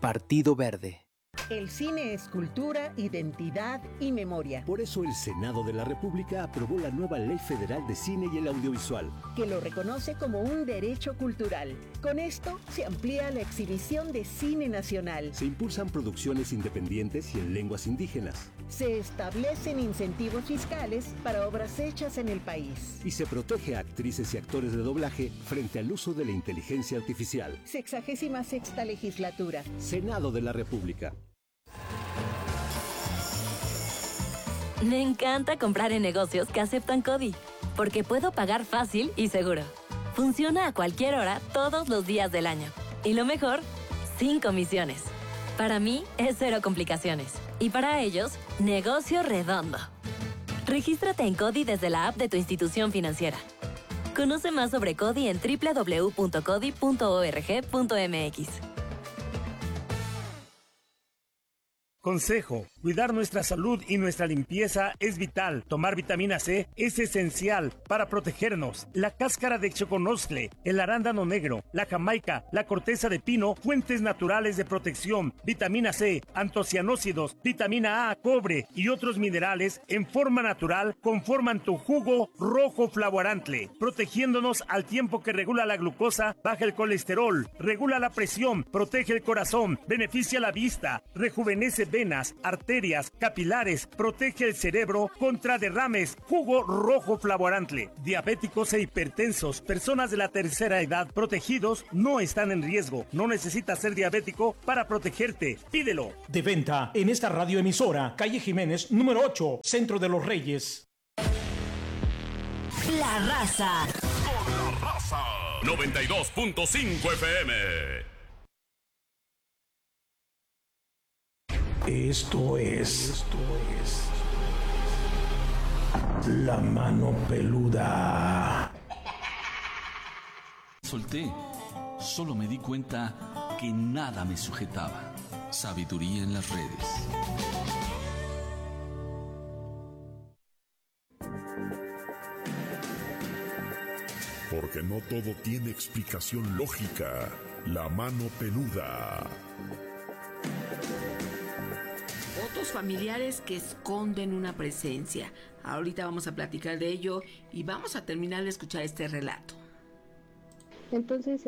Partido Verde. El cine es cultura, identidad y memoria. Por eso el Senado de la República aprobó la nueva Ley Federal de Cine y el Audiovisual, que lo reconoce como un derecho cultural. Con esto se amplía la exhibición de cine nacional. Se impulsan producciones independientes y en lenguas indígenas. Se establecen incentivos fiscales para obras hechas en el país. Y se protege a actrices y actores de doblaje frente al uso de la inteligencia artificial. 66ª legislatura. Senado de la República. Me encanta comprar en negocios que aceptan CODI, porque puedo pagar fácil y seguro. Funciona a cualquier hora, todos los días del año. Y lo mejor, sin comisiones. Para mí, es cero complicaciones. Y para ellos, negocio redondo. Regístrate en CODI desde la app de tu institución financiera. Conoce más sobre CODI en www.codi.org.mx. Consejo: cuidar nuestra salud y nuestra limpieza es vital. Tomar vitamina C es esencial para protegernos. La cáscara de choconostle, el arándano negro, la jamaica, la corteza de pino, fuentes naturales de protección. Vitamina C, antocianócidos, vitamina A, cobre y otros minerales en forma natural conforman tu jugo rojo Flavorantle, protegiéndonos al tiempo que regula la glucosa, baja el colesterol, regula la presión, protege el corazón, beneficia la vista, rejuvenece venas, arterias, capilares, protege el cerebro contra derrames. Jugo rojo Flavorantle. Diabéticos e hipertensos, personas de la tercera edad protegidos no están en riesgo. No necesitas ser diabético para protegerte. Pídelo. De venta en esta radioemisora, calle Jiménez, número 8, Centro de los Reyes. La Raza. Con la Raza. 92.5 FM. Esto es La Mano Peluda. Solté, solo me di cuenta que nada me sujetaba. Sabiduría en las redes. Porque no todo tiene explicación lógica. La Mano Peluda. Otros familiares que esconden una presencia. Ahorita vamos a platicar de ello y vamos a terminar de escuchar este relato. Entonces,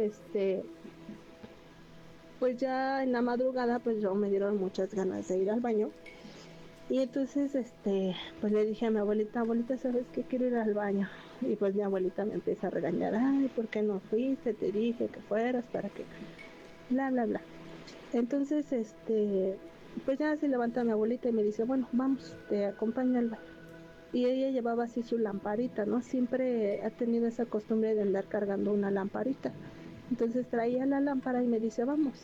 pues ya en la madrugada, pues yo me dieron muchas ganas de ir al baño. Y entonces, pues le dije a mi abuelita, ¿sabes qué? Quiero ir al baño. Y pues mi abuelita me empieza a regañar, ay, ¿por qué no fuiste? Te dije que fueras para que... bla, bla, bla. Entonces, pues ya se levanta mi abuelita y me dice, bueno, vamos, te acompaño al baño. Y ella llevaba así su lamparita, ¿no? Siempre ha tenido esa costumbre de andar cargando una lamparita. Entonces traía la lámpara y me dice, vamos.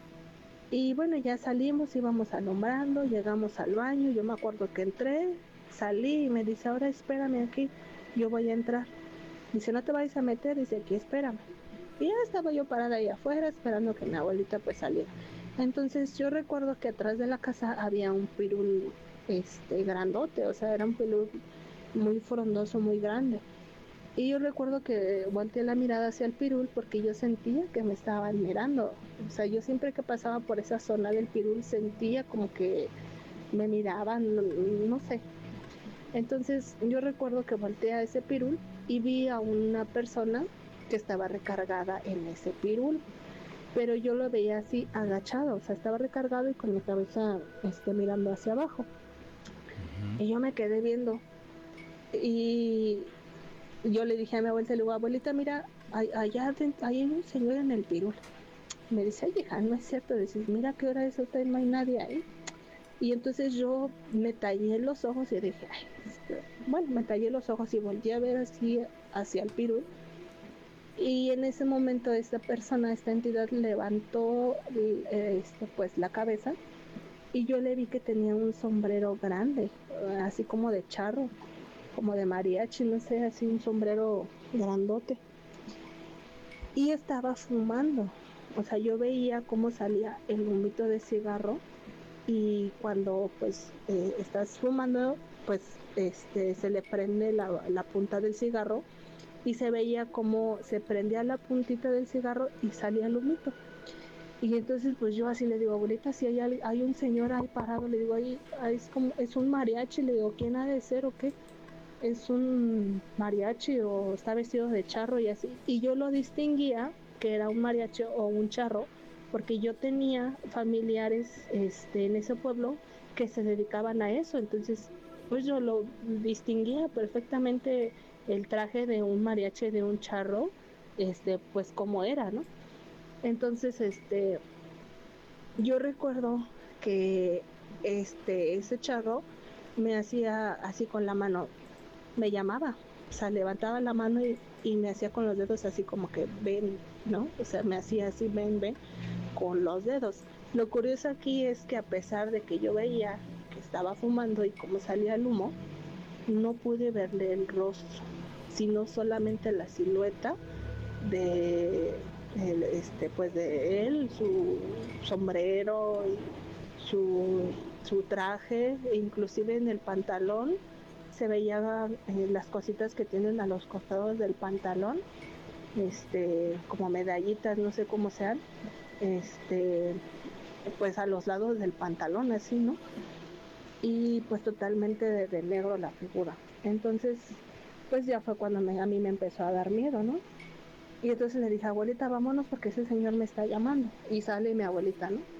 Y bueno, ya salimos, íbamos alumbrando, llegamos al baño, yo me acuerdo que entré, salí y me dice, ahora espérame aquí, yo voy a entrar. Dice, no te vayas a meter, dice, aquí espérame. Y ya estaba yo parada ahí afuera esperando que mi abuelita pues saliera. Entonces yo recuerdo que atrás de la casa había un pirul grandote, o sea, era un pirul muy frondoso, muy grande. Y yo recuerdo que volteé la mirada hacia el pirul porque yo sentía que me estaban mirando. O sea, yo siempre que pasaba por esa zona del pirul sentía como que me miraban, no sé. Entonces yo recuerdo que volteé a ese pirul y vi a una persona que estaba recargada en ese pirul. Pero yo lo veía así agachado, o sea, estaba recargado y con mi cabeza mirando hacia abajo. Uh-huh. Y yo me quedé viendo. Y yo le dije a mi abuelita, le digo, abuelita, mira, allá hay un señor en el pirul. Me dice, ay, hija, no es cierto. Dices, mira qué hora es, ahorita no hay nadie ahí. Y entonces yo me tallé los ojos y dije, ay, bueno, me tallé los ojos y volví a ver así hacia el pirul. Y en ese momento esta entidad levantó pues la cabeza y yo le vi que tenía un sombrero grande, así como de charro, como de mariachi, no sé, así un sombrero grandote. Y estaba fumando, o sea, yo veía cómo salía el humito de cigarro y cuando pues estás fumando, pues se le prende la punta del cigarro. Y se veía como se prendía la puntita del cigarro y salía el humito. Y entonces pues yo así le digo, abuelita, si hay un señor ahí parado, le digo, ahí es un mariachi, le digo, ¿quién ha de ser o qué? Es un mariachi o está vestido de charro y así. Y yo lo distinguía que era un mariachi o un charro, porque yo tenía familiares en ese pueblo que se dedicaban a eso. Entonces, pues yo lo distinguía perfectamente el traje de un mariachi, de un charro, pues como era, ¿no? Entonces, yo recuerdo que ese charro me hacía así con la mano, me llamaba, o sea, levantaba la mano y me hacía con los dedos así como que ven, ¿no? O sea, me hacía así, ven, con los dedos. Lo curioso aquí es que a pesar de que yo veía que estaba fumando y cómo salía el humo, no pude verle el rostro, sino solamente la silueta de pues de él, su sombrero, su traje, e inclusive en el pantalón se veían las cositas que tienen a los costados del pantalón, como medallitas, no sé cómo sean, pues a los lados del pantalón, así, ¿no? Y pues totalmente de negro la figura. Entonces, pues ya fue cuando a mí me empezó a dar miedo, ¿no? Y entonces le dije, abuelita, vámonos porque ese señor me está llamando. Y sale mi abuelita, ¿no?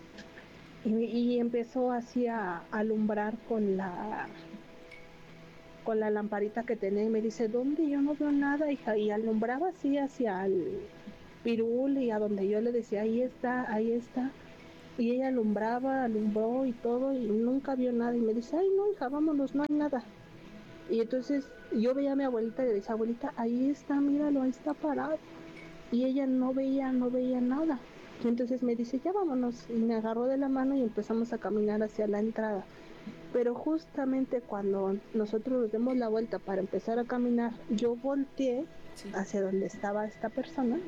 Y empezó así a alumbrar con la lamparita que tenía y me dice, ¿dónde? Yo no veo nada, hija. Y alumbraba así hacia el pirul y a donde yo le decía, ahí está, ahí está. Y ella alumbró y todo y nunca vio nada. Y me dice, ay, no, hija, vámonos, no hay nada. Y entonces yo veía a mi abuelita y le decía, abuelita, ahí está, míralo, ahí está parado. Y ella no veía nada. Y entonces me dice, ya vámonos. Y me agarró de la mano y empezamos a caminar hacia la entrada. Pero justamente cuando nosotros nos demos la vuelta para empezar a caminar, yo volteé hacia donde estaba esta persona.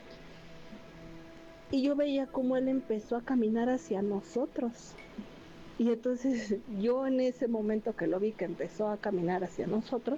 Y yo veía cómo él empezó a caminar hacia nosotros. Y entonces yo en ese momento que lo vi que empezó a caminar hacia nosotros,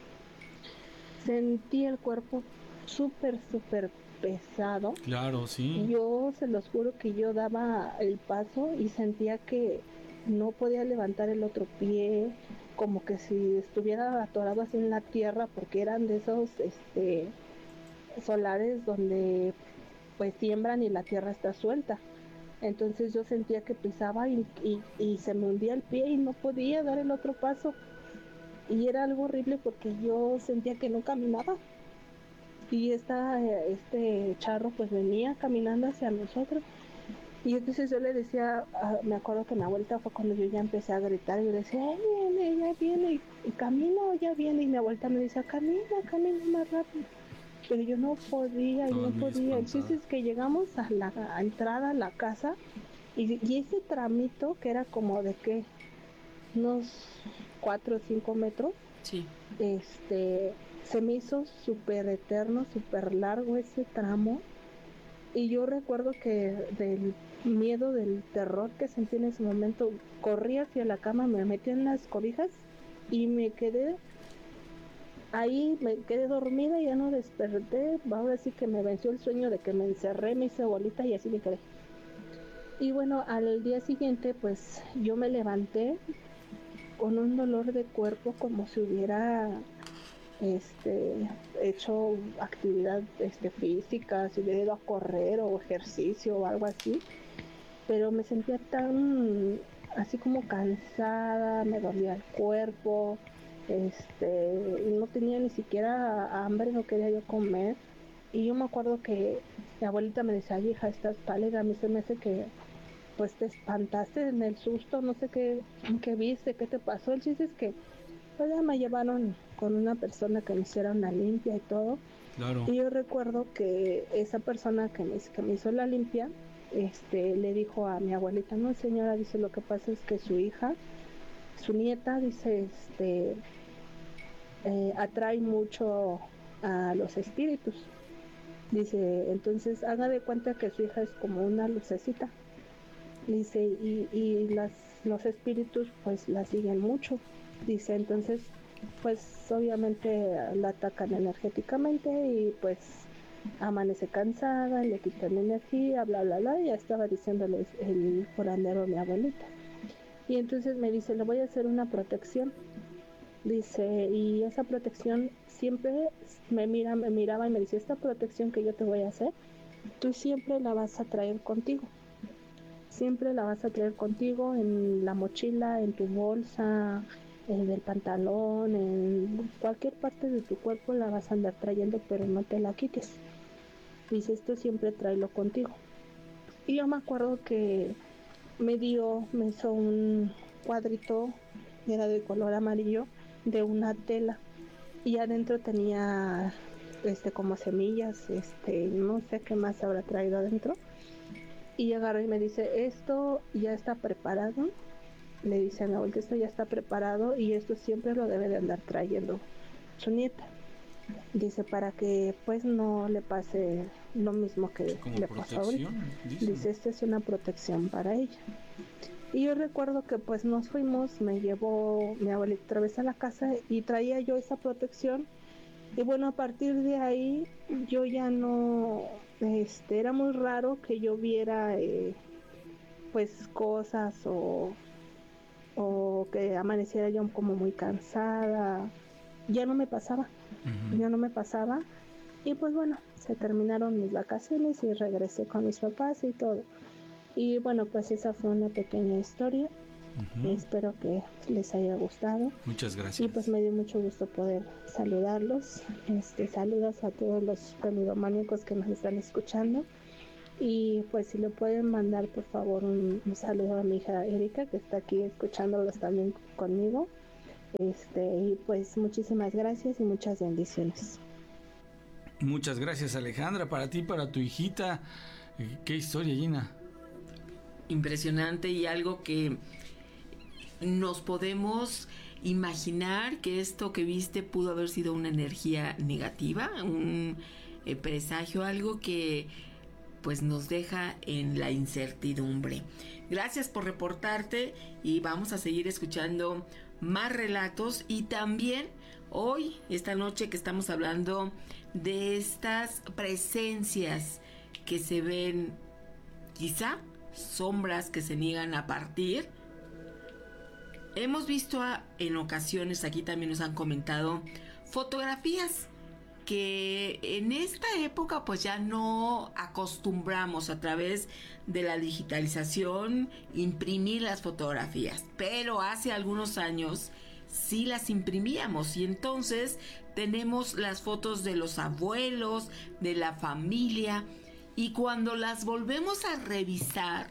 sentí el cuerpo súper pesado. Claro, sí. Yo se los juro que yo daba el paso y sentía que no podía levantar el otro pie, como que si estuviera atorado así en la tierra, porque eran de esos solares donde pues siembran y la tierra está suelta. Entonces yo sentía que pisaba y se me hundía el pie y no podía dar el otro paso. Y era algo horrible porque yo sentía que no caminaba. Y este charro pues venía caminando hacia nosotros. Y entonces yo le decía, me acuerdo que mi abuelita fue cuando yo ya empecé a gritar y yo le decía, ya viene, y camina o ya viene. Y mi abuelita me decía, camina más rápido. Pero yo no podía. El chiste es que llegamos a la entrada a la casa y ese tramito que era como de ¿qué? Unos 4 o 5 metros. Sí. Se me hizo súper eterno, súper largo ese tramo. Y yo recuerdo que del miedo, del terror que sentí en ese momento, corrí hacia la cama, me metí en las cobijas y me quedé ahí, me quedé dormida y ya no desperté. Ahora sí que me venció el sueño de que me encerré, me hice bolita y así me quedé. Y bueno, al día siguiente pues yo me levanté con un dolor de cuerpo como si hubiera hecho actividad física, si hubiera ido a correr o ejercicio o algo así, pero me sentía tan así como cansada, me dolía el cuerpo, no tenía ni siquiera hambre, no quería yo comer. Y yo me acuerdo que mi abuelita me decía, ay, hija, estás pálida, a mí se me hace que pues te espantaste en el susto, no sé qué viste, qué te pasó. El chiste es que pues ya me llevaron con una persona que me hiciera una limpia y todo. Claro. Y yo recuerdo que esa persona que me hizo la limpia, le dijo a mi abuelita, no señora, dice, lo que pasa es que su hija, su nieta, dice, atrae mucho a los espíritus. Dice, entonces haga de cuenta que su hija es como una lucecita. Dice, y los espíritus pues la siguen mucho. Dice, entonces pues obviamente la atacan energéticamente y pues amanece cansada, le quitan energía, bla, bla, bla, y ya estaba diciéndole el curandero a mi abuelita. Y entonces me dice, le voy a hacer una protección. Dice, y esa protección siempre me miraba y me dice, esta protección que yo te voy a hacer, tú siempre la vas a traer contigo. Siempre la vas a traer contigo en la mochila, en tu bolsa, en el pantalón, en cualquier parte de tu cuerpo la vas a andar trayendo, pero no te la quites. Dice, esto siempre tráelo contigo. Y yo me acuerdo que me hizo un cuadrito, era de color amarillo, de una tela, y adentro tenía como semillas, no sé qué más habrá traído adentro. Y agarró y me dice, esto ya está preparado. Le dice a mi abuelita, esto ya está preparado y esto siempre lo debe de andar trayendo su nieta. Dice, para que pues no le pase lo mismo que le pasó ahorita. Dice, esta es una protección para ella. Y yo recuerdo que pues nos fuimos, me llevó mi abuelita otra vez a la casa y traía yo esa protección. Y bueno, a partir de ahí yo ya no, era muy raro que yo viera pues cosas o que amaneciera yo como muy cansada. Ya no me pasaba, y pues bueno, se terminaron mis vacaciones y regresé con mis papás y todo. Y bueno, pues esa fue una pequeña historia. Espero que les haya gustado. Muchas gracias. Y pues me dio mucho gusto poder saludarlos. Saludos a todos los peludomaníacos que nos están escuchando. Y pues si le pueden mandar por favor un saludo a mi hija Erika, que está aquí escuchándolos también conmigo. Y pues muchísimas gracias y muchas bendiciones. Muchas gracias, Alejandra, para ti, para tu hijita. Qué historia, Gina. Impresionante, y algo que nos podemos imaginar que esto que viste pudo haber sido una energía negativa, un presagio, algo que pues nos deja en la incertidumbre. Gracias por reportarte y vamos a seguir escuchando más relatos, y también hoy, esta noche que estamos hablando de estas presencias que se ven, quizá sombras que se niegan a partir. Hemos visto en ocasiones, aquí también nos han comentado, fotografías que en esta época pues ya no acostumbramos a través de la digitalización imprimir las fotografías, pero hace algunos años sí las imprimíamos, y entonces tenemos las fotos de los abuelos, de la familia, y cuando las volvemos a revisar,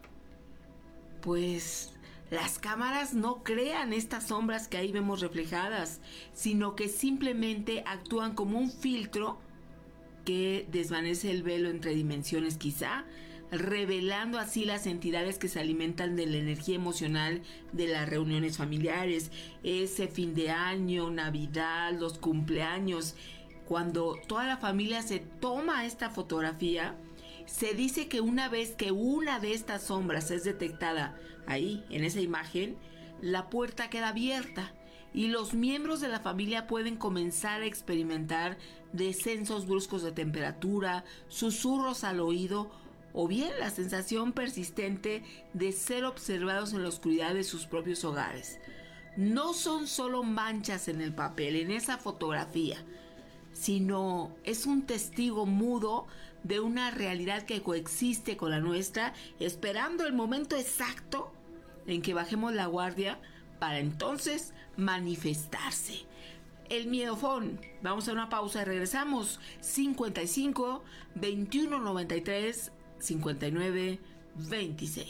pues las cámaras no crean estas sombras que ahí vemos reflejadas, sino que simplemente actúan como un filtro que desvanece el velo entre dimensiones, quizá, revelando así las entidades que se alimentan de la energía emocional de las reuniones familiares, ese fin de año, Navidad, los cumpleaños. Cuando toda la familia se toma esta fotografía, se dice que una vez que una de estas sombras es detectada ahí, en esa imagen, la puerta queda abierta y los miembros de la familia pueden comenzar a experimentar descensos bruscos de temperatura, susurros al oído, o bien la sensación persistente de ser observados en la oscuridad de sus propios hogares. No son solo manchas en el papel, en esa fotografía, sino es un testigo mudo de una realidad que coexiste con la nuestra, esperando el momento exacto en que bajemos la guardia para entonces manifestarse. El miedofón. Vamos a una pausa y regresamos. 55 21 93 59 26.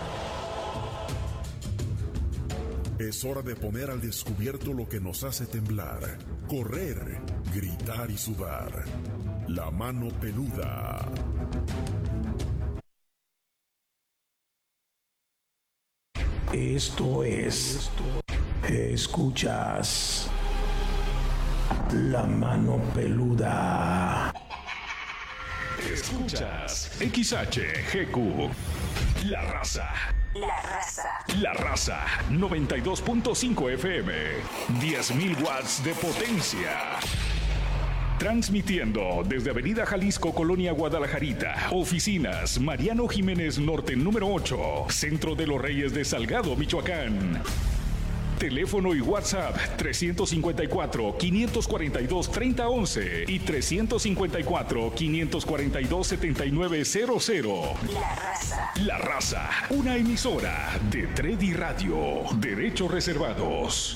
Es hora de poner al descubierto lo que nos hace temblar, correr, gritar y sudar. La mano peluda. Esto es... Escuchas... La mano peluda. Escuchas XHGQ. La Raza. La Raza. La Raza 92.5 FM. 10.000 watts de potencia. Transmitiendo desde Avenida Jalisco, Colonia Guadalajarita. Oficinas Mariano Jiménez Norte número 8, Centro de los Reyes de Salgado, Michoacán. Teléfono y WhatsApp 354-542-3011 y 354-542-7900. La Raza. La Raza, una emisora de Tredi Radio. Derechos reservados.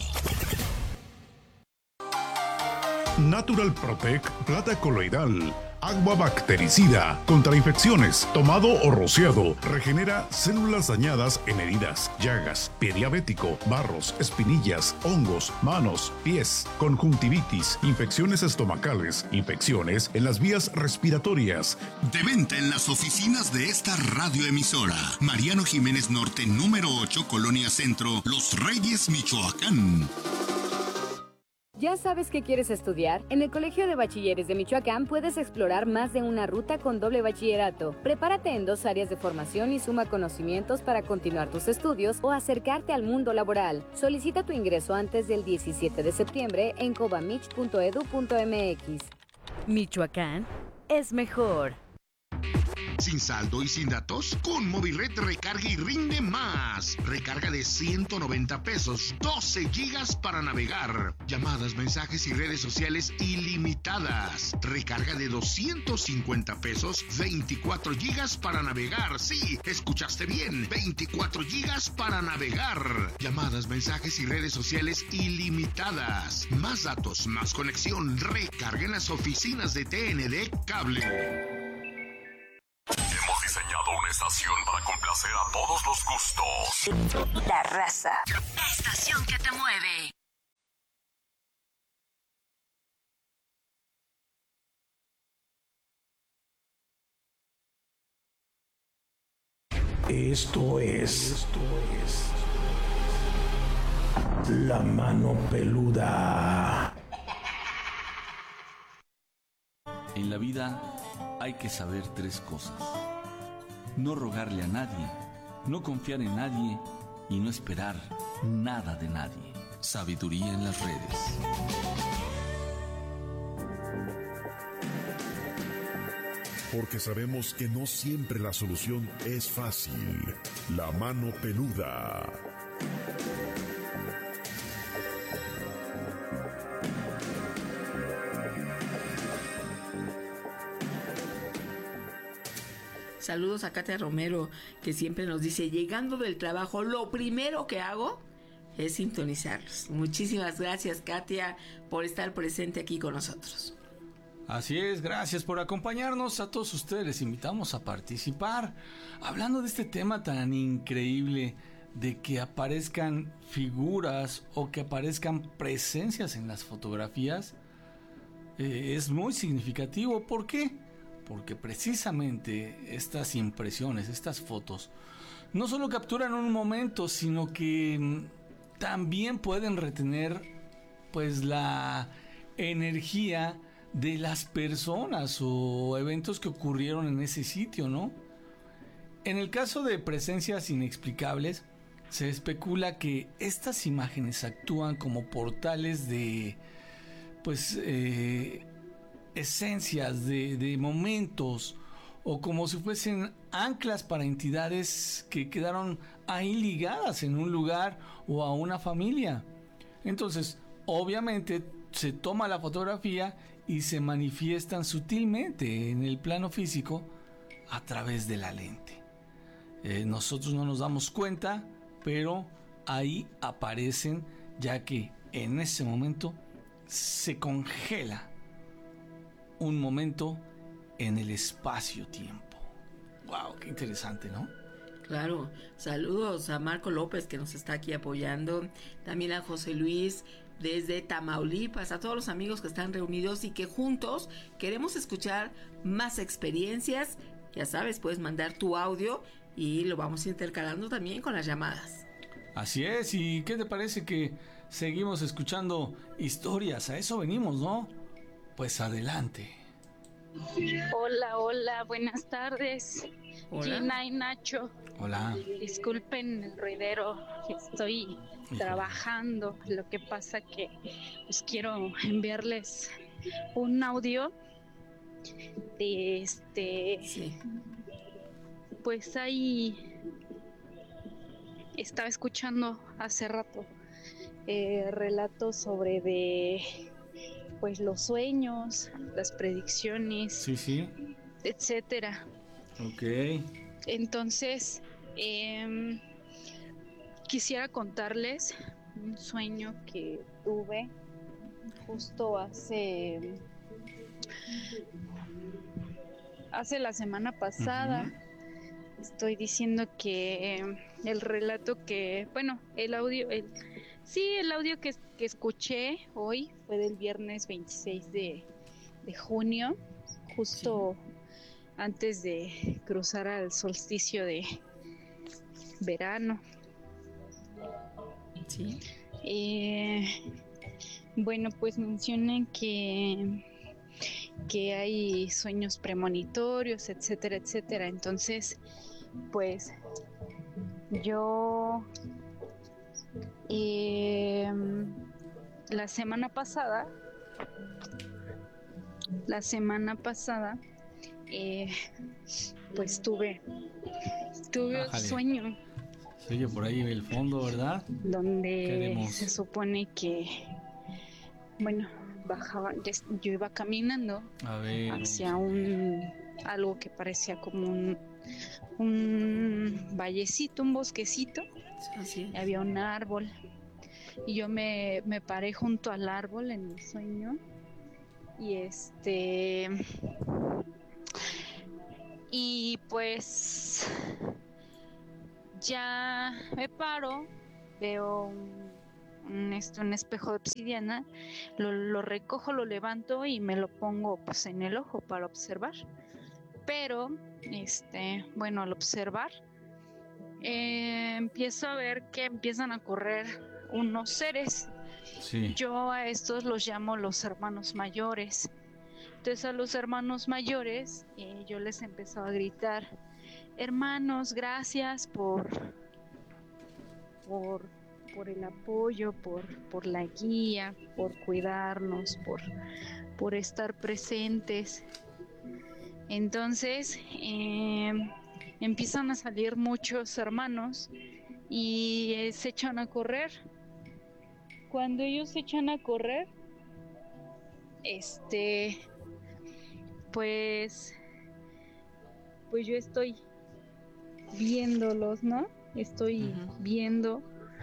Natural Protect, plata coloidal, agua bactericida, contra infecciones, tomado o rociado, regenera células dañadas en heridas, llagas, pie diabético, barros, espinillas, hongos, manos, pies, conjuntivitis, infecciones estomacales, infecciones en las vías respiratorias. De venta en las oficinas de esta radioemisora. Mariano Jiménez Norte, número 8, Colonia Centro, Los Reyes, Michoacán. ¿Ya sabes qué quieres estudiar? En el Colegio de Bachilleres de Michoacán puedes explorar más de una ruta con doble bachillerato. Prepárate en 2 áreas de formación y suma conocimientos para continuar tus estudios o acercarte al mundo laboral. Solicita tu ingreso antes del 17 de septiembre en cobamich.edu.mx. Michoacán es mejor. ¿Sin saldo y sin datos? Con Movilred recarga y rinde más. Recarga de 190 pesos, 12 gigas para navegar. Llamadas, mensajes y redes sociales ilimitadas. Recarga de 250 pesos, 24 gigas para navegar. Sí, escuchaste bien, 24 gigas para navegar. Llamadas, mensajes y redes sociales ilimitadas. Más datos, más conexión. Recarga en las oficinas de TND Cable. Hemos diseñado una estación para complacer a todos los gustos. La Raza. La estación que te mueve. Esto es La Mano Peluda. En la vida hay que saber 3 cosas. No rogarle a nadie, no confiar en nadie y no esperar nada de nadie. Sabiduría en las redes. Porque sabemos que no siempre la solución es fácil. La Mano Peluda. Saludos a Katia Romero, que siempre nos dice, llegando del trabajo, lo primero que hago es sintonizarlos. Muchísimas gracias, Katia, por estar presente aquí con nosotros. Así es, gracias por acompañarnos. A todos ustedes les invitamos a participar. Hablando de este tema tan increíble de que aparezcan figuras o que aparezcan presencias en las fotografías, es muy significativo. ¿Por qué? Porque precisamente estas impresiones, estas fotos, no solo capturan un momento, sino que también pueden retener pues la energía de las personas o eventos que ocurrieron en ese sitio, ¿no? En el caso de presencias inexplicables, se especula que estas imágenes actúan como portales de pues esencias de momentos, o como si fuesen anclas para entidades que quedaron ahí ligadas en un lugar o a una familia. Entonces, obviamente se toma la fotografía y se manifiestan sutilmente en el plano físico a través de la lente. Nosotros no nos damos cuenta, pero ahí aparecen, ya que en ese momento se congela un momento en el espacio-tiempo. ¡Wow! ¡Qué interesante!, ¿no? Claro. Saludos a Marco López, que nos está aquí apoyando. También a José Luis desde Tamaulipas. A todos los amigos que están reunidos y que juntos queremos escuchar más experiencias. Ya sabes, puedes mandar tu audio y lo vamos intercalando también con las llamadas. Así es. ¿Y qué te parece que seguimos escuchando historias? A eso venimos, ¿no? Pues adelante. Hola, buenas tardes. Hola. Gina y Nacho. Hola. Disculpen el ruidero, estoy trabajando. Lo que pasa que pues quiero enviarles un audio de pues ahí estaba escuchando hace rato relatos sobre pues los sueños, las predicciones, sí, etcétera. Ok. Entonces quisiera contarles un sueño que tuve justo hace la semana pasada. Estoy diciendo que el relato que, bueno, el audio que escuché hoy fue del viernes 26 de junio, justo antes de cruzar al solsticio de verano. Sí. Bueno, pues mencionan que hay sueños premonitorios, etcétera, etcétera. Entonces, pues yo la semana pasada pues tuve un sueño. Se oye por ahí el fondo, ¿verdad? Donde se supone que, bueno, yo iba caminando hacia algo que parecía como un vallecito, un bosquecito. Y había un árbol y yo me paré junto al árbol en el sueño y pues ya me paro, veo un espejo de obsidiana, lo recojo, lo levanto y me lo pongo pues en el ojo para observar. Pero bueno, al observar empiezo a ver que empiezan a correr unos seres. Sí. Yo a estos los llamo los hermanos mayores. Entonces a los hermanos mayores yo les empezó a gritar: hermanos, gracias por el apoyo, por la guía, por cuidarnos, por estar presentes. Entonces empiezan a salir muchos hermanos y se echan a correr. Cuando ellos se echan a correr, pues yo estoy viéndolos, ¿no? Estoy viendo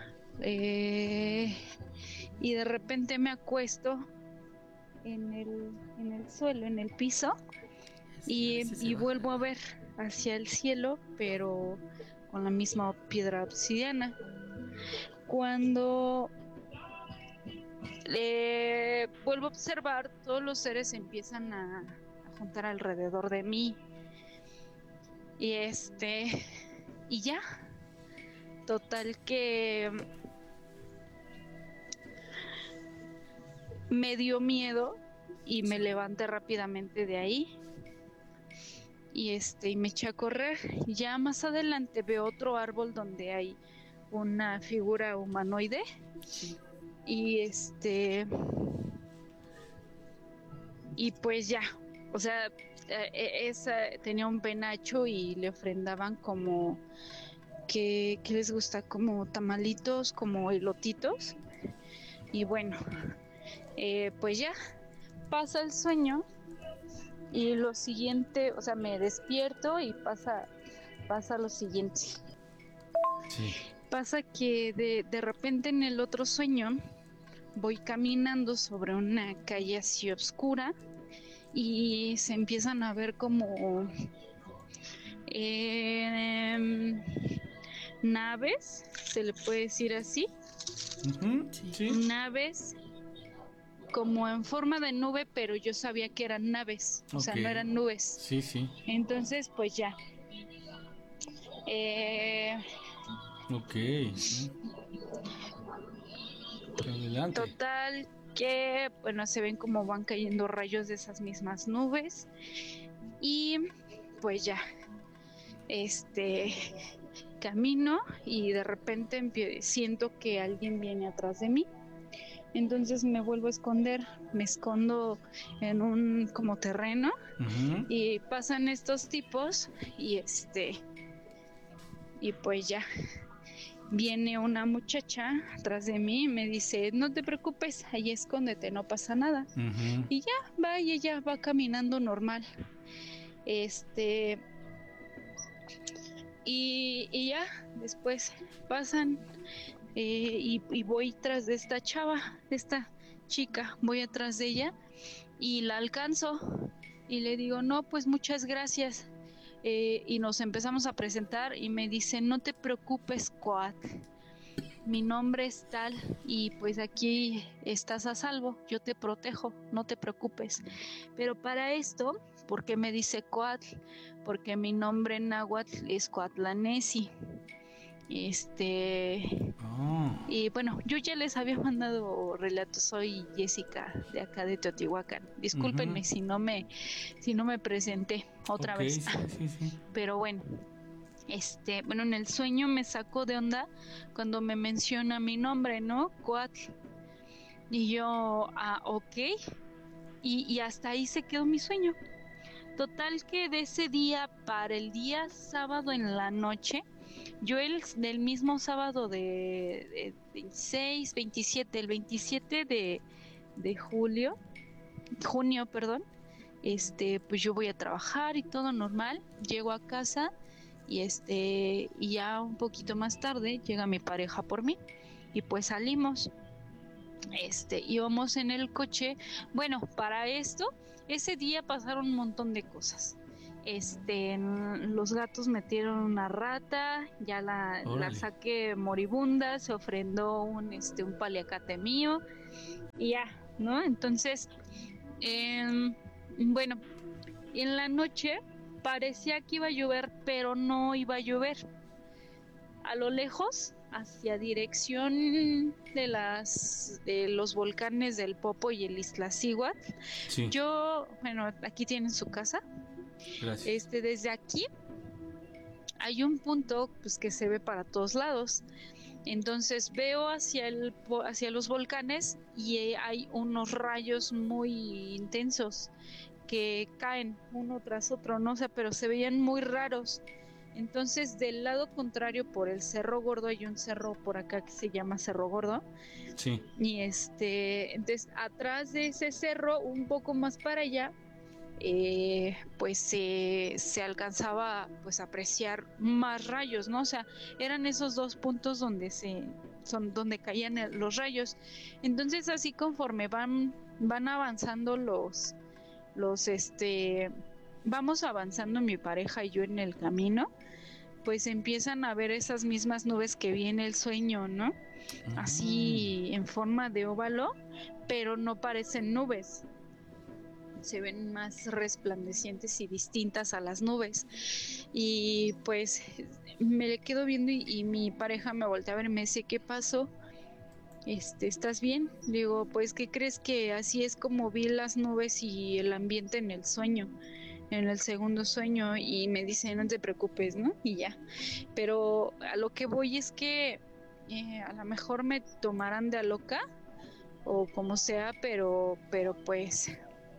y de repente me acuesto en el suelo, en el piso, y vuelvo a ver hacia el cielo, pero con la misma piedra obsidiana. Cuando vuelvo a observar, todos los seres se empiezan a juntar alrededor de mí y ya, total que me dio miedo y me levanté rápidamente de ahí y me eché a correr. Ya más adelante veo otro árbol donde hay una figura humanoide y y pues ya, o sea, esa tenía un penacho y le ofrendaban como que les gusta, como tamalitos, como elotitos. Y bueno, pues ya pasa el sueño y lo siguiente, o sea, me despierto y pasa lo siguiente. Sí. Pasa que de repente en el otro sueño voy caminando sobre una calle así oscura y se empiezan a ver como naves, se le puede decir así. Sí. Naves como en forma de nube, pero yo sabía que eran naves, o sea, no eran nubes. Sí, sí. Entonces, pues ya. Ok. Adelante. Total que, bueno, se ven como van cayendo rayos de esas mismas nubes y pues ya, camino y de repente siento que alguien viene atrás de mí. Entonces me vuelvo a esconder, me escondo en un como terreno y pasan estos tipos y y pues ya viene una muchacha atrás de mí y me dice, no te preocupes, ahí escóndete, no pasa nada. Y ya va, y ella va caminando normal. Y ya después pasan y voy tras de esta chava, de esta chica, voy atrás de ella y la alcanzo y le digo, no, pues muchas gracias. Y nos empezamos a presentar y me dice, no te preocupes, Coatl, mi nombre es tal y pues aquí estás a salvo, yo te protejo, no te preocupes. Pero para esto, ¿por qué me dice Coatl? Porque mi nombre en náhuatl es Coatlanesi. Y bueno, yo ya les había mandado relatos, soy Jessica de acá de Teotihuacán. Discúlpenme si no me presenté otra vez. Sí. Pero bueno, bueno, en el sueño me sacó de onda cuando me menciona mi nombre, ¿no? Coatl. Y yo, ok. Y hasta ahí se quedó mi sueño. Total que de ese día para el día sábado en la noche, yo del mismo sábado de 26, 27, el 27 de junio, pues yo voy a trabajar y todo normal, llego a casa y ya un poquito más tarde llega mi pareja por mí y pues salimos. Íbamos en el coche. Bueno, para esto, ese día pasaron un montón de cosas. Los gatos metieron una rata, ya la saqué moribunda, se ofrendó un paliacate mío y ya, ¿no? Entonces, bueno, en la noche parecía que iba a llover, pero no iba a llover. A lo lejos, hacia dirección de los volcanes del Popo y el Iztaccíhuatl. Sí. Bueno, aquí tienen su casa. Gracias. Desde aquí hay un punto pues que se ve para todos lados. Entonces veo hacia los volcanes y hay unos rayos muy intensos que caen uno tras otro, no sé, pero se veían muy raros. Entonces del lado contrario, por el Cerro Gordo, hay un cerro por acá que se llama Cerro Gordo. Sí. Y entonces atrás de ese cerro, un poco más para allá, pues se alcanzaba pues a apreciar más rayos, ¿no? O sea, eran esos dos puntos donde caían los rayos. Entonces así conforme van avanzando vamos avanzando mi pareja y yo en el camino, pues empiezan a ver esas mismas nubes que vi en el sueño, ¿no? Así en forma de óvalo, pero no parecen nubes. Se ven más resplandecientes y distintas a las nubes. Y pues me quedo viendo y mi pareja me voltea a ver y me dice, ¿qué pasó? ¿Estás bien? Le digo, pues, ¿qué crees? Que así es como vi las nubes y el ambiente en el sueño, en el segundo sueño. Y me dice, no te preocupes, ¿no? Y ya. Pero a lo que voy es que a lo mejor me tomarán de a loca o como sea, pero pues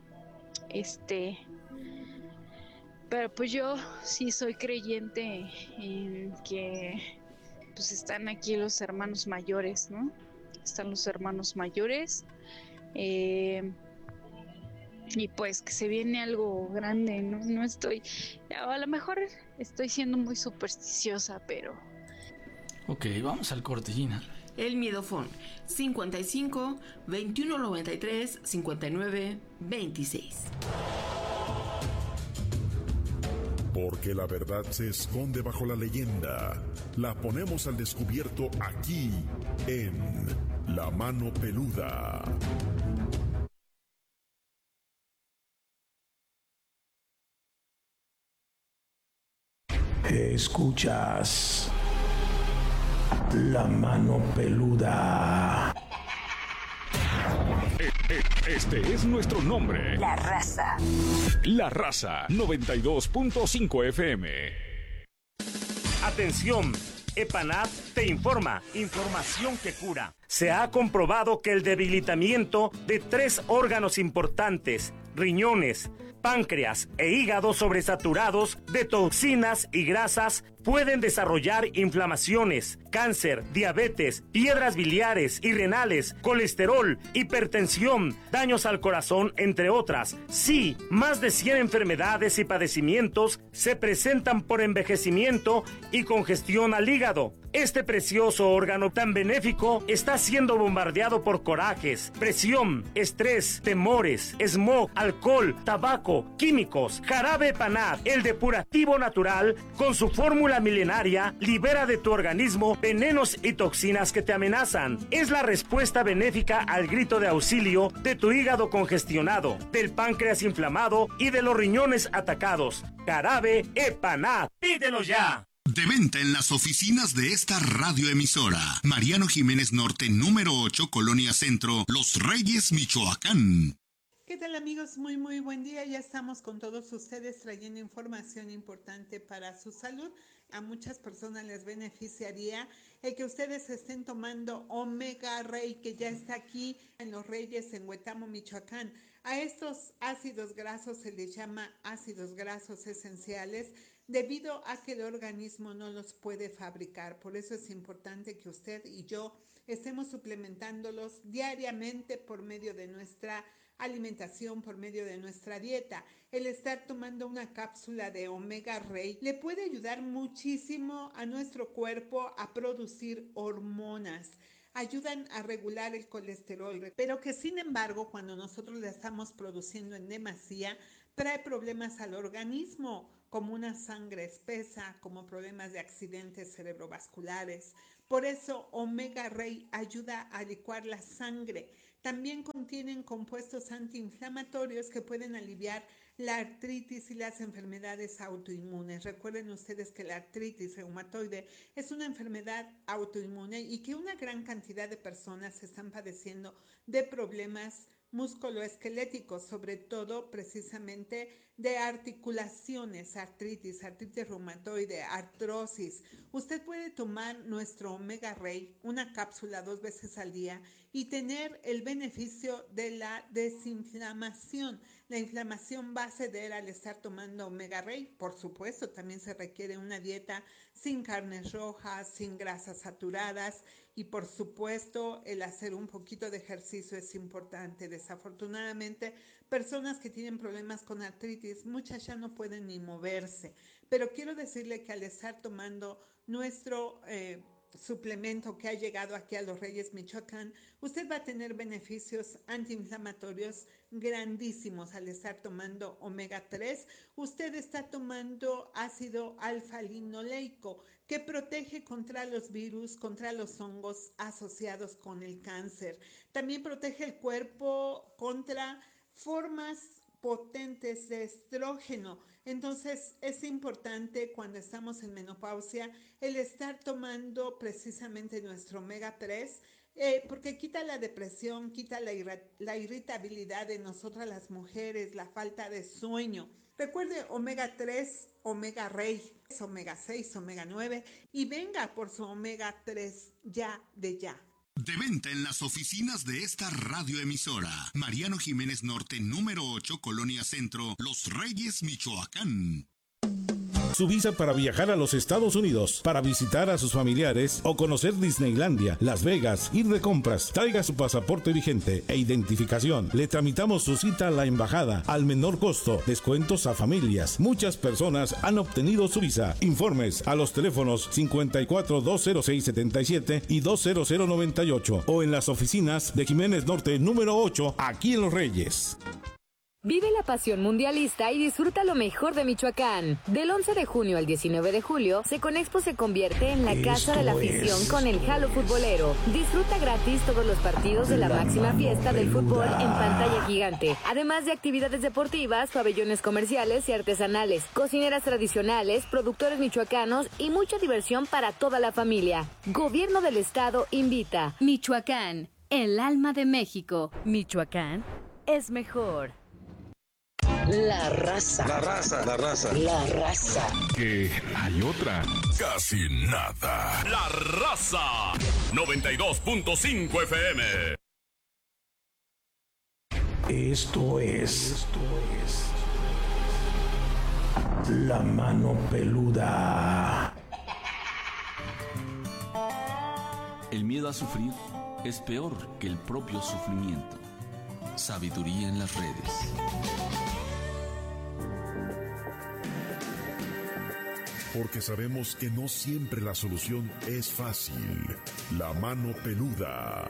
pero pues yo sí soy creyente en que pues están aquí los hermanos mayores, ¿no? Están los hermanos mayores y pues que se viene algo grande, ¿no? No estoy, a lo mejor estoy siendo muy supersticiosa, pero... Ok, vamos al corte, Gina. El Miedofón, 55 21 93 59 26. Porque la verdad se esconde bajo la leyenda. La ponemos al descubierto aquí, en La Mano Peluda. Escuchas La Mano Peluda. Este es nuestro nombre. La Raza. La Raza 92.5 FM. Atención, Epanat te informa. Información que cura. Se ha comprobado que el debilitamiento de 3 órganos importantes, riñones, páncreas e hígado sobresaturados de toxinas y grasas, pueden desarrollar inflamaciones, cáncer, diabetes, piedras biliares y renales, colesterol, hipertensión, daños al corazón, entre otras. Sí, más de 100 enfermedades y padecimientos se presentan por envejecimiento y congestión al hígado. Este precioso órgano tan benéfico está siendo bombardeado por corajes, presión, estrés, temores, smog, alcohol, tabaco, químicos. Jarabe Epanat, el depurativo natural, con su fórmula milenaria, libera de tu organismo venenos y toxinas que te amenazan. Es la respuesta benéfica al grito de auxilio de tu hígado congestionado, del páncreas inflamado y de los riñones atacados. Jarabe Epanat. ¡Pídelo ya! De venta en las oficinas de esta radioemisora. Mariano Jiménez Norte, número 8, Colonia Centro, Los Reyes, Michoacán. ¿Qué tal, amigos? Muy buen día. Ya estamos con todos ustedes trayendo información importante para su salud. A muchas personas les beneficiaría el que ustedes estén tomando Omega Rey, que ya está aquí en Los Reyes, en Huetamo, Michoacán. A estos ácidos grasos se les llama ácidos grasos esenciales, debido a que el organismo no los puede fabricar. Por eso es importante que usted y yo estemos suplementándolos diariamente por medio de nuestra alimentación, por medio de nuestra dieta. El estar tomando una cápsula de Omega Rey le puede ayudar muchísimo a nuestro cuerpo a producir hormonas. Ayudan a regular el colesterol, pero que sin embargo, cuando nosotros la estamos produciendo en demasía, trae problemas al organismo, como una sangre espesa, como problemas de accidentes cerebrovasculares. Por eso Omega Rey ayuda a licuar la sangre. También contienen compuestos antiinflamatorios que pueden aliviar la artritis y las enfermedades autoinmunes. Recuerden ustedes que la artritis reumatoide es una enfermedad autoinmune y que una gran cantidad de personas están padeciendo de problemas musculoesqueléticos, sobre todo precisamente de articulaciones, artritis reumatoide, artrosis. Usted puede tomar nuestro Omega Rey, una cápsula 2 veces al día, y tener el beneficio de la desinflamación. La inflamación va a ceder al estar tomando Omega Rey. Por supuesto, también se requiere una dieta sin carnes rojas, sin grasas saturadas, y por supuesto el hacer un poquito de ejercicio es importante. Desafortunadamente, personas que tienen problemas con artritis, muchas ya no pueden ni moverse, pero quiero decirle que al estar tomando nuestro suplemento que ha llegado aquí a Los Reyes, Michoacán, usted va a tener beneficios antiinflamatorios grandísimos. Al estar tomando omega 3, usted está tomando ácido alfa-linoleico, que protege contra los virus, contra los hongos asociados con el cáncer. También protege el cuerpo contra formas potentes de estrógeno. Entonces es importante cuando estamos en menopausia el estar tomando precisamente nuestro omega 3, porque quita la depresión, quita la irritabilidad de nosotras las mujeres, la falta de sueño. Recuerde omega 3, omega Rey, omega 6, omega 9 y venga por su omega 3 ya de ya. De venta en las oficinas de esta radioemisora. Mariano Jiménez Norte, número 8, Colonia Centro, Los Reyes, Michoacán. Su visa para viajar a los Estados Unidos, para visitar a sus familiares o conocer Disneylandia, Las Vegas, ir de compras. Traiga su pasaporte vigente e identificación. Le tramitamos su cita a la embajada al menor costo. Descuentos a familias. Muchas personas han obtenido su visa. Informes a los teléfonos 54-206-77 y 20098 o en las oficinas de Jiménez Norte número 8, aquí en Los Reyes. Vive la pasión mundialista y disfruta lo mejor de Michoacán. Del 11 de junio al 19 de julio, Seconexpo se convierte en la casa de la afición con el Jalo Futbolero. Disfruta gratis todos los partidos de la máxima fiesta del fútbol en pantalla gigante. Además de actividades deportivas, pabellones comerciales y artesanales, cocineras tradicionales, productores michoacanos y mucha diversión para toda la familia. Gobierno del Estado invita. Michoacán, el alma de México. Michoacán es mejor. La raza. La raza. La raza. La raza. Que hay otra. Casi nada. La raza. 92.5 FM. Esto es La Mano Peluda. El miedo a sufrir es peor que el propio sufrimiento. Sabiduría en las redes. Porque sabemos que no siempre la solución es fácil. La Mano Peluda.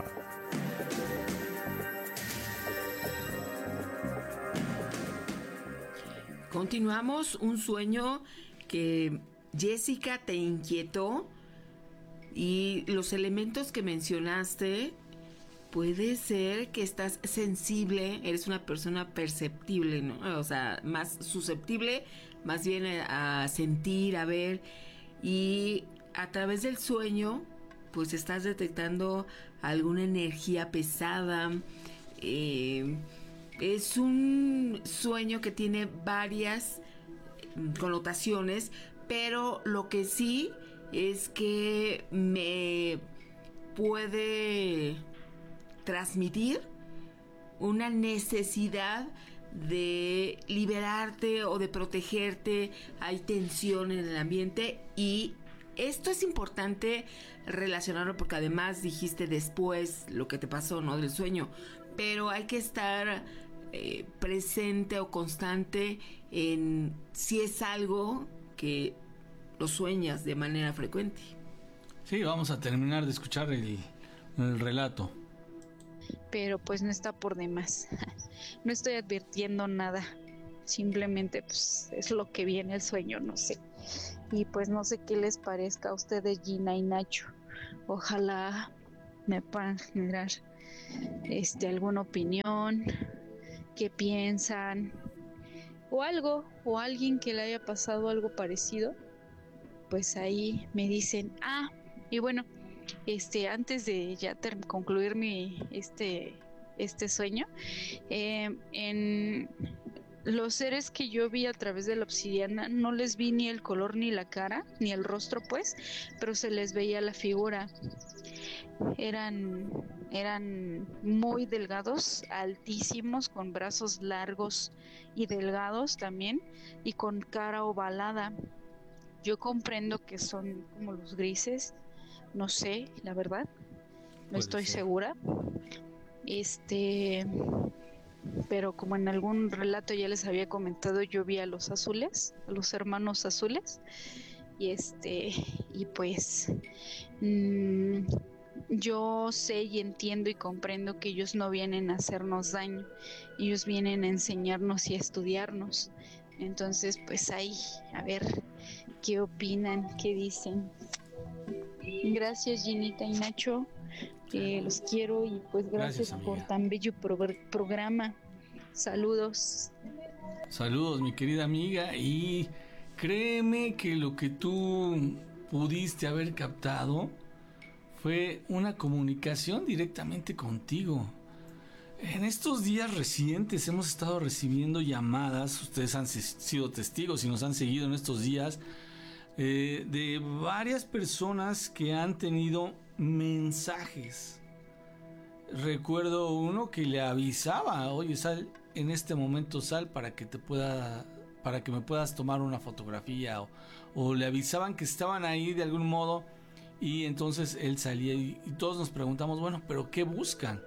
Continuamos, un sueño que Jessica te inquietó y los elementos que mencionaste, puede ser que estás sensible, eres una persona perceptible, ¿no? O sea, más susceptible, más bien a sentir, a ver, y a través del sueño, pues estás detectando alguna energía pesada. Es un sueño que tiene varias connotaciones, pero lo que sí es que me puede transmitir una necesidad de liberarte o de protegerte. Hay tensión en el ambiente y esto es importante relacionarlo porque además dijiste después lo que te pasó, ¿no? Del sueño, pero hay que estar presente o constante en si es algo que lo sueñas de manera frecuente. Sí, vamos a terminar de escuchar el relato. Pero pues no está por demás. No estoy advirtiendo nada. Simplemente pues es lo que viene el sueño, no sé. Y pues no sé qué les parezca a ustedes, Gina y Nacho. Ojalá me puedan generar alguna opinión, qué piensan, o algo, o alguien que le haya pasado algo parecido. Pues ahí me dicen, y bueno, antes de ya concluir mi sueño, en los seres que yo vi a través de la obsidiana no les vi ni el color ni la cara ni el rostro, pues, pero se les veía la figura. Eran muy delgados, altísimos, con brazos largos y delgados también, y con cara ovalada. Yo comprendo que son como los grises, no sé, la verdad, no estoy segura. Pero como en algún relato ya les había comentado, yo vi a los azules, a los hermanos azules, y pues yo sé y entiendo y comprendo que ellos no vienen a hacernos daño, ellos vienen a enseñarnos y a estudiarnos. Entonces pues ahí, a ver qué opinan, qué dicen. Gracias, Ginita y Nacho, los quiero, y pues gracias por tan bello programa. Saludos. Saludos, mi querida amiga, y créeme que lo que tú pudiste haber captado fue una comunicación directamente contigo. En estos días recientes hemos estado recibiendo llamadas, ustedes han sido testigos y nos han seguido en estos días, de varias personas que han tenido mensajes. Recuerdo uno que le avisaba, oye, sal en este momento, sal para que me puedas tomar una fotografía, o le avisaban que estaban ahí de algún modo, y entonces él salía y todos nos preguntamos, bueno, pero ¿qué buscan?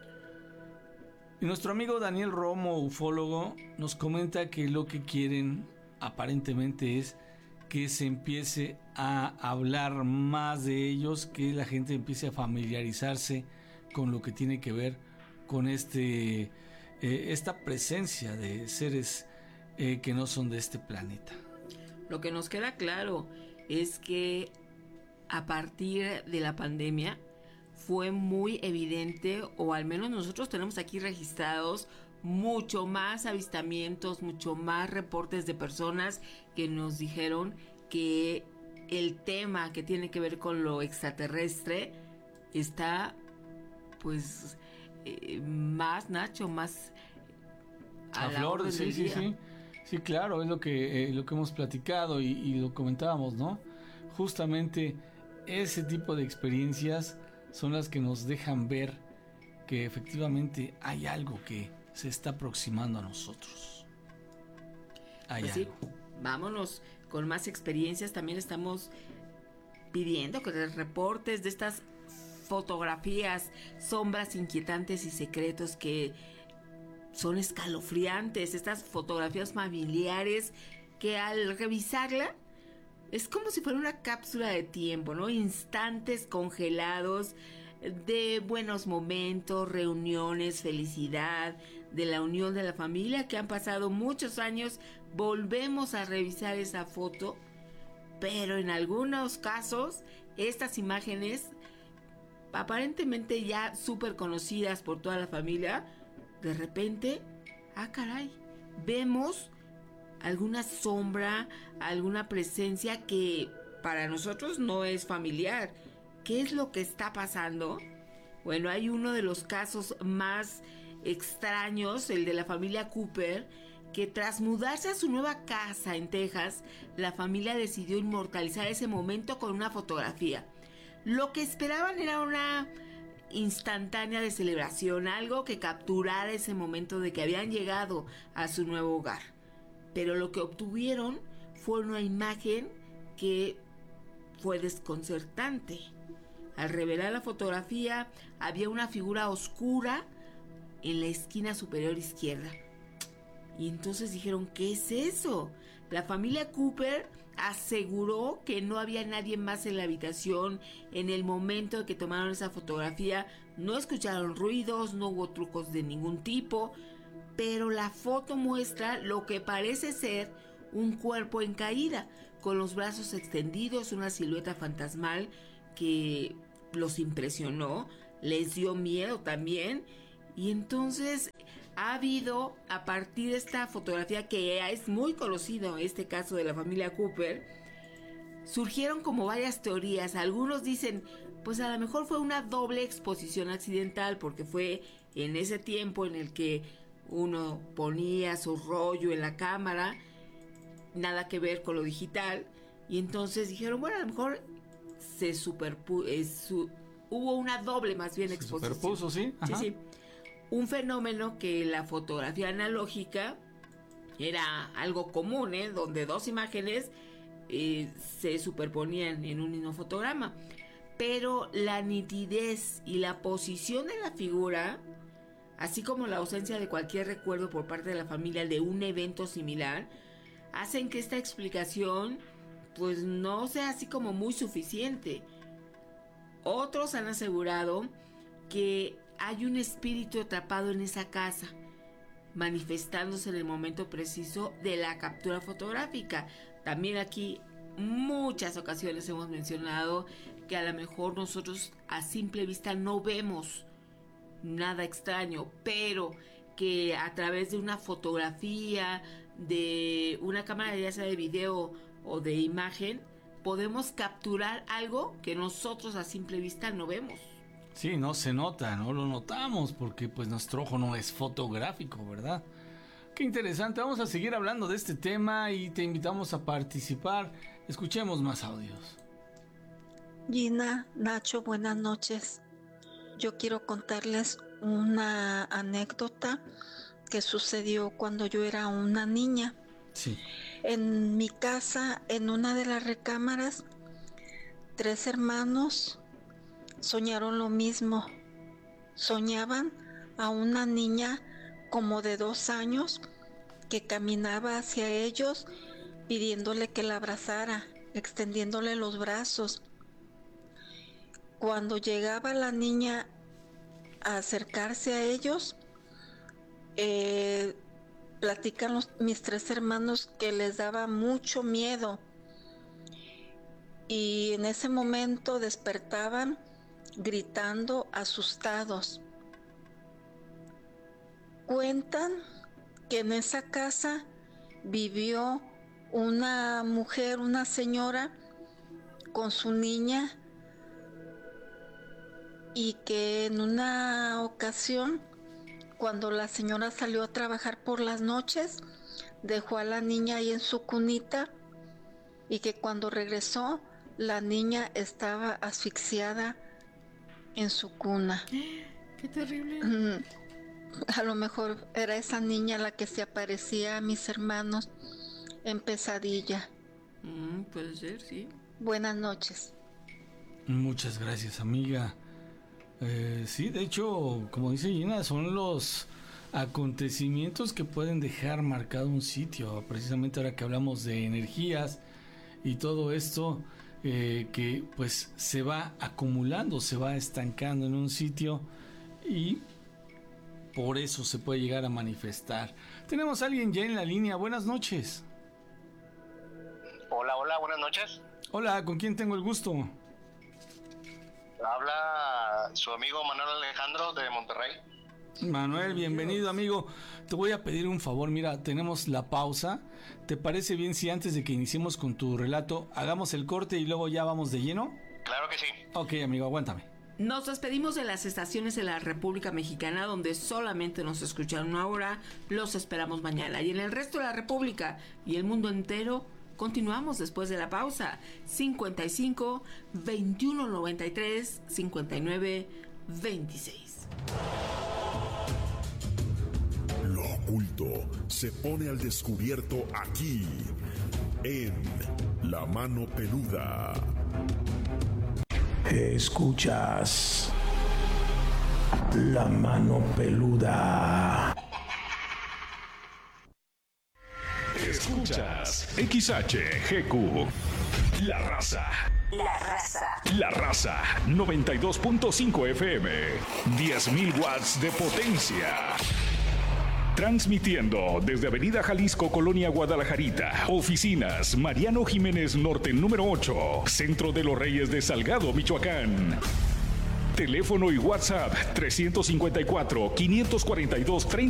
Y nuestro amigo Daniel Romo, ufólogo, nos comenta que lo que quieren aparentemente es que se empiece a hablar más de ellos, que la gente empiece a familiarizarse con lo que tiene que ver con esta presencia de seres que no son de este planeta. Lo que nos queda claro es que a partir de la pandemia fue muy evidente, o al menos nosotros tenemos aquí registrados mucho más avistamientos, mucho más reportes de personas que nos dijeron que el tema que tiene que ver con lo extraterrestre está pues más, Nacho, más a la flor, orden del día. Sí, claro, es lo que hemos platicado y lo comentábamos, ¿no? Justamente ese tipo de experiencias son las que nos dejan ver que efectivamente hay algo que se está aproximando a nosotros. Hay Pues algo. sí, vámonos con más experiencias. También estamos pidiendo que les reportes de estas fotografías, sombras inquietantes y secretos que son escalofriantes, estas fotografías familiares que al revisarla es como si fuera una cápsula de tiempo, ¿no? Instantes congelados de buenos momentos, reuniones, felicidad, de la unión de la familia que han pasado muchos años. Volvemos a revisar esa foto, pero en algunos casos estas imágenes aparentemente ya súper conocidas por toda la familia, de repente, caray, vemos alguna sombra, alguna presencia que para nosotros no es familiar. ¿Qué es lo que está pasando? Bueno, hay uno de los casos más extraños, el de la familia Cooper, que tras mudarse a su nueva casa en Texas, la familia decidió inmortalizar ese momento con una fotografía. Lo que esperaban era una instantánea de celebración, algo que capturara ese momento de que habían llegado a su nuevo hogar. Pero lo que obtuvieron fue una imagen que fue desconcertante. Al revelar la fotografía, había una figura oscura en la esquina superior izquierda. Y entonces dijeron, ¿qué es eso? La familia Cooper aseguró que no había nadie más en la habitación en el momento de que tomaron esa fotografía. No escucharon ruidos, no hubo trucos de ningún tipo, pero la foto muestra lo que parece ser un cuerpo en caída, con los brazos extendidos, una silueta fantasmal que los impresionó, les dio miedo también. Y entonces ha habido, a partir de esta fotografía que es muy conocido, este caso de la familia Cooper, surgieron como varias teorías. Algunos dicen, pues a lo mejor fue una doble exposición accidental, porque fue en ese tiempo en el que uno ponía su rollo en la cámara, nada que ver con lo digital, y entonces dijeron, bueno, a lo mejor se hubo una doble más bien exposición. Superpuso, ¿sí? Ajá. Sí. Un fenómeno que la fotografía analógica era algo común, donde dos imágenes se superponían en un mismo fotograma. Pero la nitidez y la posición de la figura, así como la ausencia de cualquier recuerdo por parte de la familia de un evento similar, hacen que esta explicación pues no sea así como muy suficiente. Otros han asegurado que hay un espíritu atrapado en esa casa, manifestándose en el momento preciso de la captura fotográfica. También aquí muchas ocasiones hemos mencionado que a lo mejor nosotros a simple vista no vemos nada extraño, pero que a través de una fotografía, de una cámara ya sea de video o de imagen, podemos capturar algo que nosotros a simple vista no vemos. Sí, no se nota, no lo notamos porque pues nuestro ojo no es fotográfico, ¿verdad? Qué interesante, vamos a seguir hablando de este tema y te invitamos a participar. Escuchemos más audios. Gina, Nacho, buenas noches. Yo quiero contarles una anécdota que sucedió cuando yo era una niña. Sí. En mi casa, en una de las recámaras, 3 hermanos soñaron lo mismo. Soñaban a una niña como de 2 años que caminaba hacia ellos pidiéndole que la abrazara, extendiéndole los brazos. Cuando llegaba la niña a acercarse a ellos, platican mis 3 hermanos que les daba mucho miedo y en ese momento despertaban gritando asustados. Cuentan que en esa casa vivió una mujer, una señora con su niña, y que en una ocasión cuando la señora salió a trabajar por las noches, dejó a la niña ahí en su cunita y que cuando regresó, la niña estaba asfixiada en su cuna. ¡Qué terrible! A lo mejor era esa niña la que se aparecía a mis hermanos en pesadilla. Puede ser, sí. Buenas noches. Muchas gracias, amiga. Sí, de hecho, como dice Gina, son los acontecimientos que pueden dejar marcado un sitio. Precisamente ahora que hablamos de energías y todo esto, que pues se va acumulando, se va estancando en un sitio y por eso se puede llegar a manifestar. Tenemos a alguien ya en la línea. Buenas noches. Hola, buenas noches. Hola, ¿con quién tengo el gusto? Habla su amigo Manuel Alejandro de Monterrey. Manuel, bienvenido, amigo. Te voy a pedir un favor, mira, tenemos la pausa. ¿Te parece bien si antes de que iniciemos con tu relato hagamos el corte y luego ya vamos de lleno? Claro que sí. Ok, amigo, aguántame. Nos despedimos de las estaciones de la República Mexicana, donde solamente nos escuchan una hora. Los esperamos mañana. Y en el resto de la República y el mundo entero, continuamos después de la pausa. 55 21 93 59 26. Lo oculto se pone al descubierto aquí, en La Mano Peluda. Escuchas La Mano Peluda. Escuchas XHGQ, La Raza. La Raza. La Raza, 92.5 FM, 10.000 watts de potencia. Transmitiendo desde Avenida Jalisco, Colonia Guadalajarita. Oficinas Mariano Jiménez Norte número 8, Centro de los Reyes de Salgado, Michoacán. Teléfono y WhatsApp 354 542 30.